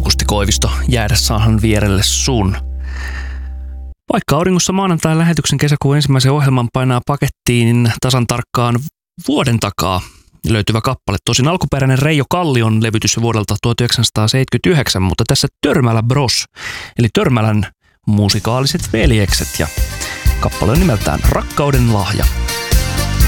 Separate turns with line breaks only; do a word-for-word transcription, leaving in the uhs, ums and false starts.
Aukusti Koivisto, jäädä saahan vierelle sun. Vaikka auringossa maanantain lähetyksen kesäkuun ensimmäisen ohjelman painaa pakettiin tasan tarkkaan vuoden takaa löytyvä kappale. Tosin alkuperäinen Reijo Kallion levytys vuodelta tuhatyhdeksänsataaseitsemänkymmentäyhdeksän, mutta tässä Törmälä Bros, eli Törmälän musikaaliset veljekset, ja kappale on nimeltään Rakkauden lahja.